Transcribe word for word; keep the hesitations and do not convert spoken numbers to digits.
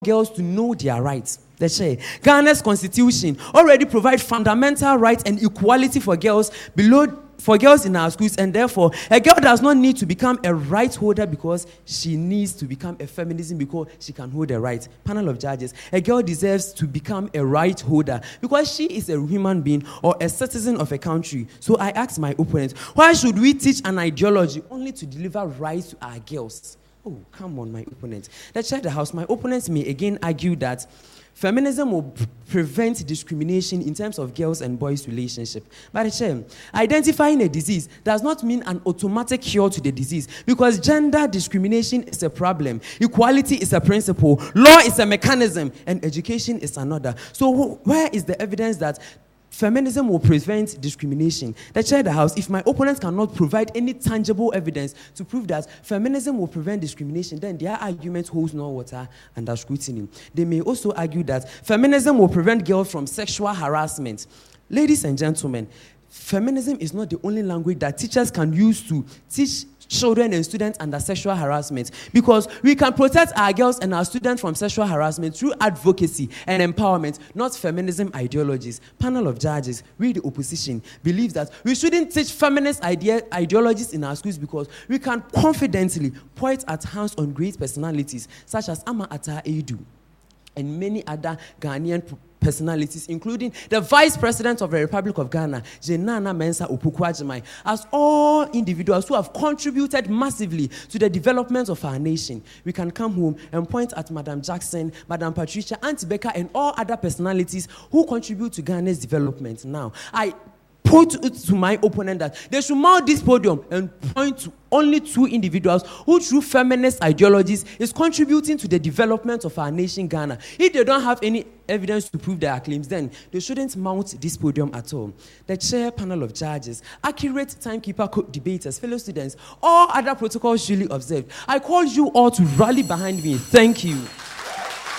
girls to know their rights. The chair. Ghana's constitution already provides fundamental rights and equality for girls below for girls in our schools, and therefore a girl does not need to become a right holder because she needs to become a feminism because she can hold a right. Panel of judges. A girl deserves to become a right holder because she is a human being or a citizen of a country. So I ask my opponent, why should we teach an ideology only to deliver rights to our girls? Oh, come on, my opponent. Let's check the house. My opponents may again argue that feminism will p- prevent discrimination in terms of girls and boys' relationship. But chair, identifying a disease does not mean an automatic cure to the disease because gender discrimination is a problem, equality is a principle, law is a mechanism, and education is another. So wh- where is the evidence that feminism will prevent discrimination? The chair of the house, if my opponents cannot provide any tangible evidence to prove that feminism will prevent discrimination, then their argument holds no water under scrutiny. They may also argue that feminism will prevent girls from sexual harassment. Ladies and gentlemen, feminism is not the only language that teachers can use to teach children and students under sexual harassment, because we can protect our girls and our students from sexual harassment through advocacy and empowerment, not feminism ideologies. Panel of judges, we the opposition believes that we shouldn't teach feminist idea, ideologies in our schools because we can confidently point at hands on great personalities such as Ama Ata Edu and many other Ghanaian personalities, including the Vice President of the Republic of Ghana, Jenana Mensah Opoku-Agyeman, as all individuals who have contributed massively to the development of our nation. We can come home and point at Madam Jackson, Madam Patricia, Auntie Becca, and all other personalities who contribute to Ghana's development. Now, I put it to my opponent that they should mount this podium and point to only two individuals who, through feminist ideologies, is contributing to the development of our nation, Ghana. If they don't have any evidence to prove their claims, then they shouldn't mount this podium at all. The chair panel of judges, accurate timekeeper debaters, fellow students, all other protocols duly observed. I call you all to rally behind me. Thank you.